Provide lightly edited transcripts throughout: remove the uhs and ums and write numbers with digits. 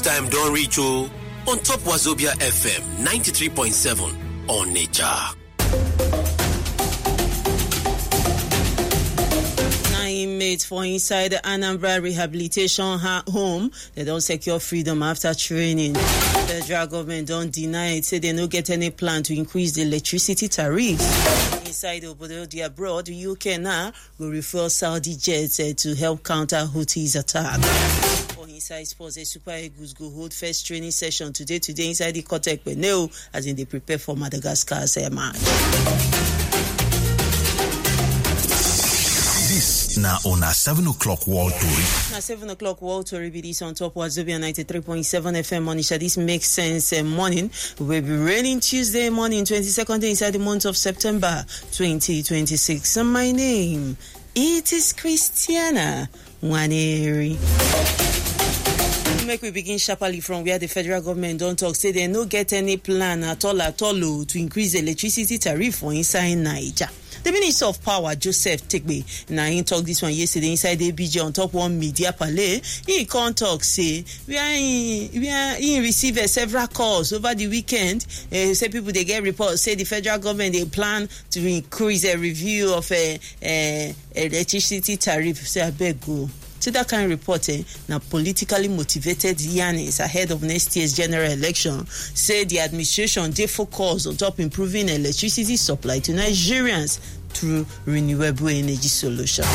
time don't reach on top Wazobia FM 93.7 on Nature. Inmates for inside the Anambra Rehabilitation Home, they don't secure freedom after training. The federal government don't deny it, say they don't get any plan to increase the electricity tariffs. Inside Obodo the abroad, the UK now will refer Saudi jets to help counter Houthis' attack. For inside sports, the Super Eagles go hold first training session today inside the Kotek Beneo as in they prepare for Madagascar's match. Now on a 7 o'clock world tour. Now 7 o'clock world tour be this on top Wazobia 93.7 FM Monisha. This makes sense. Morning will be raining Tuesday morning, 22nd day inside the month of September 2026. And my name, it is Christiana Waneri. Make we begin sharply from where the federal government don't talk. Say they no get any plan at all to increase the electricity tariff for inside Niger. The Minister of Power, Joseph Tegbe, now he talked this one yesterday inside ABJ on top one media palais. He can't talk, say, he received several calls over the weekend. Say people, they get reports, say the federal government, they plan to increase a review of electricity tariff. Say, I beg go. So that kind of report, now politically motivated yarnings ahead of next year's general election, say the administration they focus on top improving electricity supply to Nigerians through renewable energy solutions.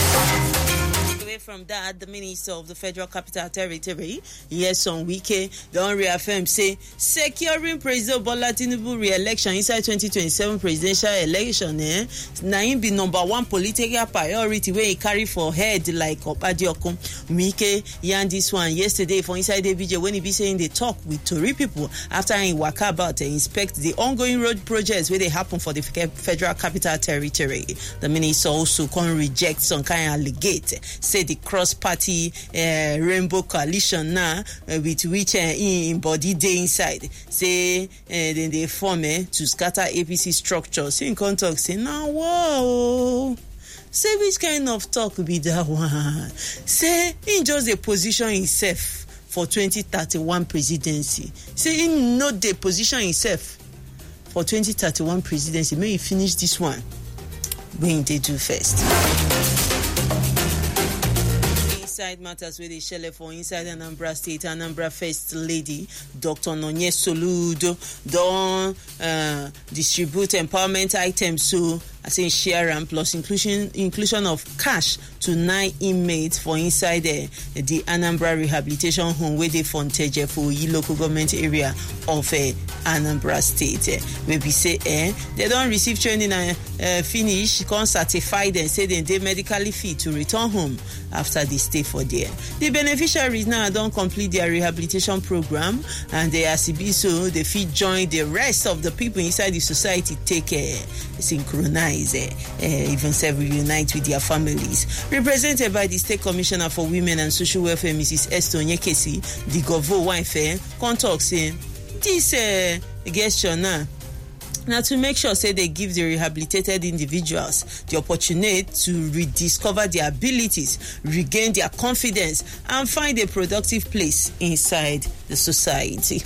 From that, the Minister of the Federal Capital Territory, Nyesom Wike, don't reaffirm, say, securing President Bola Tinubu re-election inside 2027 presidential election, now him be number one political priority where he carry for head like Obadiokun. Wike yarn this one yesterday for inside ABJ when he be saying they talk with Tory people after he walk about and inspect the ongoing road projects where they happen for the Federal Capital Territory. The Minister also can reject some kind of allegate, say the cross-party rainbow coalition now with which he embodied day inside. Say then they form to scatter APC structures. In contact say now whoa. Say which kind of talk be that one? Say he just a position himself for 2031 presidency. Say he not the position himself for 2031 presidency. May he finish this one when they do first. Inside matters where they share for inside Anambra State, Anambra First Lady Dr. Nonye Soludo don't distribute empowerment items so I say share and plus inclusion of cash to 9 inmates for inside the Anambra Rehabilitation Home where they Fonteje for local government area of Anambra State. Maybe say they don't receive training and finish, can certify them, say they medically fit to return home after they stay for there. The beneficiaries now don't complete their rehabilitation program and they so they fit join the rest of the people inside the society take synchronize even several unite with their families. Represented by the State Commissioner for Women and Social Welfare, Mrs. Esther Onyekesi, the Govo wife, contact saying this gesture now to make sure say they give the rehabilitated individuals the opportunity to rediscover their abilities, regain their confidence, and find a productive place inside the society.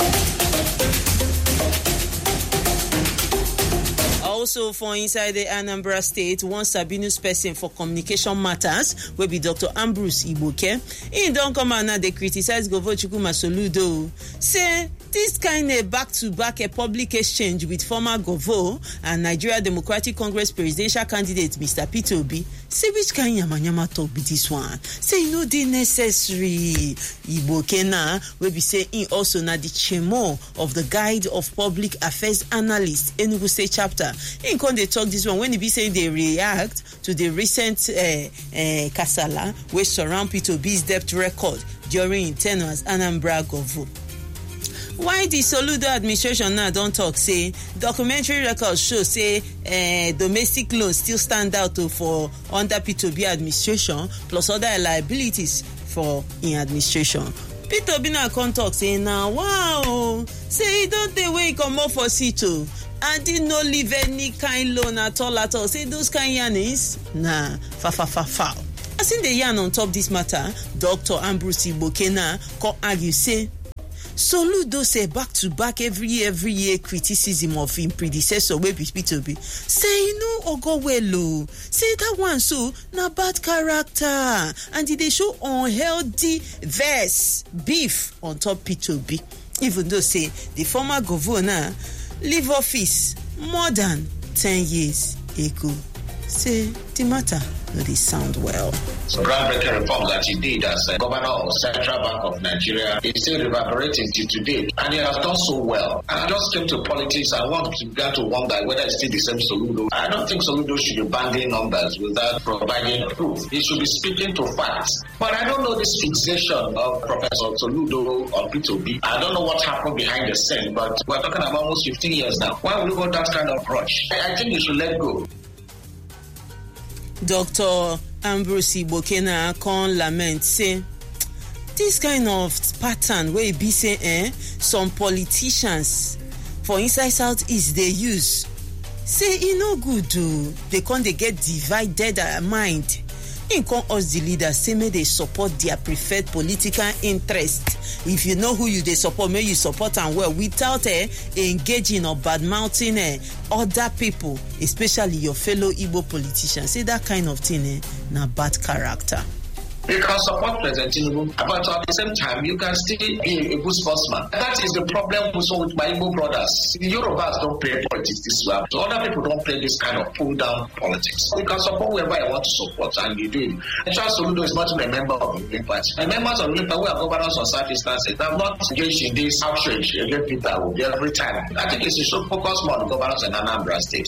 Also for inside the Anambra State, one Sabinus person for communication matters will be Dr. Ambrose Iboke. He don't come out now they criticize Govochukwu Masoludo. Say this kind of back-to-back a public exchange with former Govo and Nigeria Democratic Congress presidential candidate Mr. Peter Obi. Say which kind of yama talk be this one? Say no dey necessary. Iboke na will be saying also na the chemo of the Guide of Public Affairs Analyst Enugu State chapter. In con they talk this one when he be saying they react to the recent kasala which surround Peter Obi's debt record during his tenure as Anambra Govo. Why the Soludo administration now don't talk say documentary records show say domestic loans still stand out for under Peter Obi administration plus other liabilities for in administration. Peter Obi now come talk say now wow say he don't dey way come up for Sito and did not leave any kind loan at all. Say those kind yarnings nah fa. As in the yarn on top this matter, Dr. Ambrose Iboke now come argue say Soludo say back to back every year criticism of him predecessor wey be P2B. Say ogo well say that one so na bad character and they show unhealthy beef on top P2B. Even though say the former governor leave office more than 10 years ago. Say the matter no dey sound well. So groundbreaking reforms that he did as governor of Central Bank of Nigeria is still reverberating till today, and he has done so well. And I just came to politics and began to wonder whether it's still the same Soludo. I don't think Soludo should be banging numbers without providing proof. He should be speaking to facts. But I don't know this fixation of Professor Soludo on P2B. I don't know what happened behind the scene, but we're talking about almost 15 years now. Why would you got that kind of rush? I think you should let go. Dr. Ambrose Bokena con lament say this kind of pattern where be say some politicians for inside Southeast they use say no good they can't get divided mind. In con us the leaders say may they support their preferred political interest. If you know who you they support, may you support them well without engaging or bad mouthing other people, especially your fellow Igbo politicians. Say that kind of thing na bad character. You can support President Tinubu, but at the same time, you can still be a good sportsman. That is the problem also with my Igbo brothers. The Yorubas don't play politics this way. So other people don't play this kind of pull-down politics. You can support whoever you want to support, and you do it. And Charles Soludo is not a member of the Green Party. And members of the Green Party who are governors on Southeastern State have not engaged in this outrage against people every time. I think it's should focus more on the governors in Anambra State.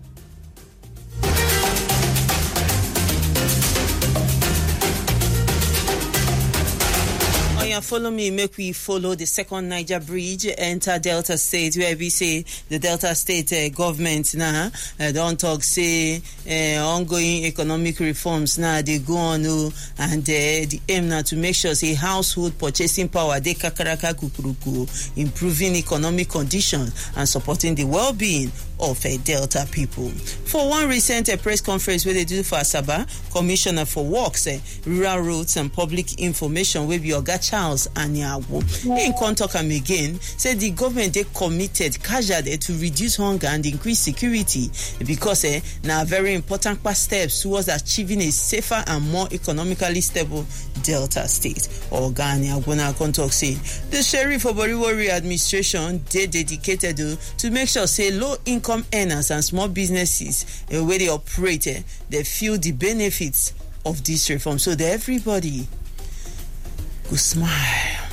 Follow me, make we follow the second Niger bridge, enter Delta State, where we say the Delta State government now don't talk say ongoing economic reforms now they go on and the aim now to make sure say household purchasing power they kakaraka kukuruku, improving economic conditions and supporting the well-being of Delta people. For one recent press conference where they do for Asaba, Commissioner for Works, Rural Roads and Public Information will be Oga Charles Anyawo. In contact again, said the government they committed casually to reduce hunger and increase security because now very important past steps towards achieving a safer and more economically stable Delta State. Oga Anyawo now contact say the Sheriff of Boriwori administration they dedicated to make sure say low income earners and small businesses where they operate they feel the benefits of this reform so that everybody will smile.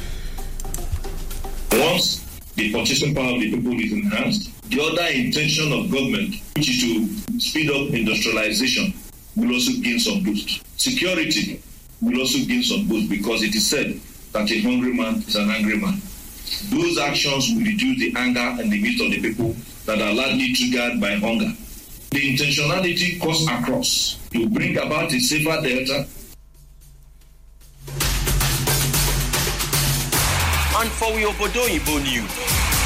Once the purchasing power of the people is enhanced, the other intention of government, which is to speed up industrialization, will also gain some boost. Security will also gain some boost because it is said that a hungry man is an angry man. Those actions will reduce the anger and the midst of the people that are largely triggered by hunger. The intentionality cuts across to bring about a safer Delta. And for we Obodo Ibo News.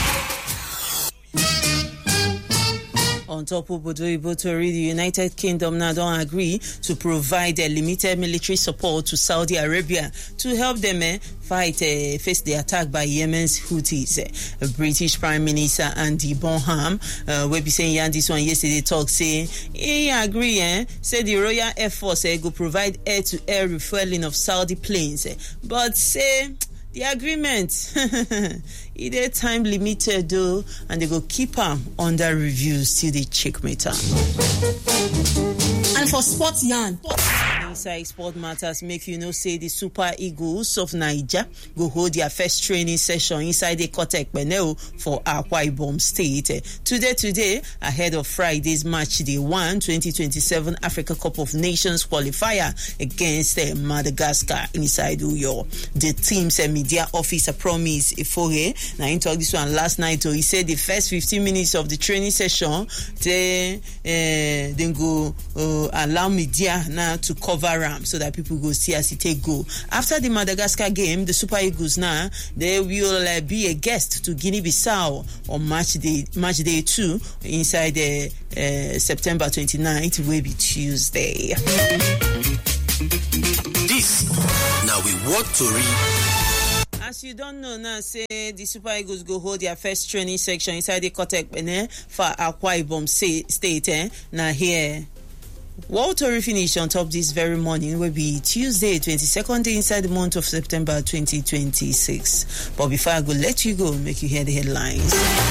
On top of Obodo Ibo Tori, the United Kingdom now don't agree to provide limited military support to Saudi Arabia to help them face the attack by Yemen's Houthis. British Prime Minister Andy Bonham will be saying this one yesterday talk say he agree say the Royal Air Force go provide air-to-air refueling of Saudi planes, but say the agreement it is time limited though, and they go keep them under review till they checkmate them. And for sports yarn, inside sport matters make you know say the Super Eagles of Niger go hold their first training session inside the Kotek Beneo for Akwa Ibom State. Today, ahead of Friday's match day 1 2027 Africa Cup of Nations qualifier against Madagascar inside Uyo. The team's media officer Promise Ifohe now he talked this one last night. He said the first 15 minutes of the training session they go allow media now to cover so that people go see as it take go. After the Madagascar game, the Super Eagles now they will be a guest to Guinea-Bissau on match day 2 inside the September 29th will be Tuesday. This now we want to read. as you don't know now, say the Super Eagles go hold their first training section inside the Kotek for Akwa Ibom State. Now here, World Tour finish on top this very morning will be Tuesday, 22nd day inside the month of September 2026. But before I go let you go, make you hear the headlines.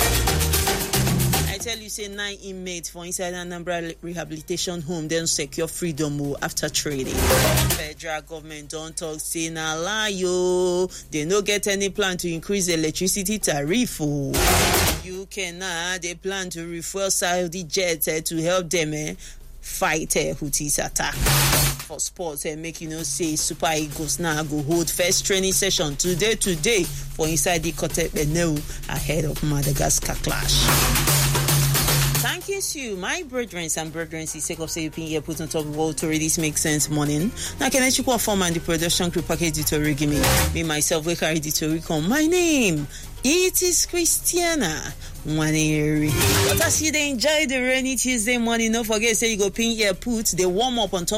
I tell you, say 9 inmates for inside Anambra Rehabilitation Home then secure freedom after trading. Federal government don't talk, say na lie yo. They no get any plan to increase the electricity tariff. UK now they plan to refuel Saudi jets to help them fight Houthis attack. For sports, make you know say Super Eagles now go hold first training session today for inside the Kotek Beneu ahead of Madagascar clash. Thank you, my brethren and brethren. Sake of say here put on top of World Tour. This makes sense morning. Now can I check what form and the production crew package editor give me myself we carry editor come. My name it is Christiana Waneri. But as you enjoy the rainy Tuesday morning, don't forget say you go pin here put the warm up on top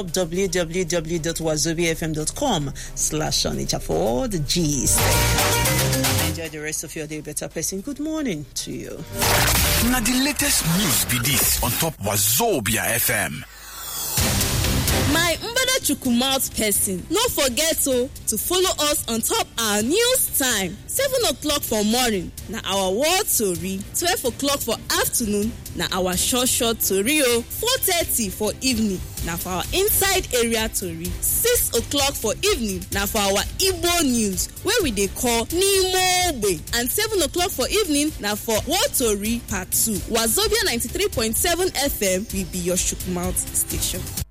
www.wazobifm.com/onitsha for the G's. Enjoy the rest of your day, better person. Good morning to you. Now the latest news be this on top Wazobia FM. My Mbada Chukumouth person, no forget to follow us on top our news time. 7 o'clock for morning, na our world tori. 12 o'clock for afternoon, na our short tori. 4:30 for evening, na for our inside area tori. 6 o'clock for evening, na for our Igbo news, where we dey call Nimobe. And 7 o'clock for evening, na for world tori part 2. Wazobia 93.7 FM will be your Chukumouth station.